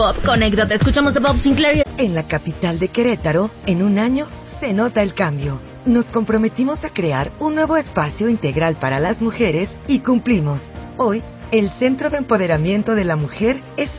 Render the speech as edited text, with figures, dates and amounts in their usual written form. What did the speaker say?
Conéctate, escuchamos a Bob Sinclair. En la capital de Querétaro, en un año, se nota el cambio. Nos comprometimos a crear un nuevo espacio integral para las mujeres y cumplimos. Hoy, el Centro de Empoderamiento de la Mujer es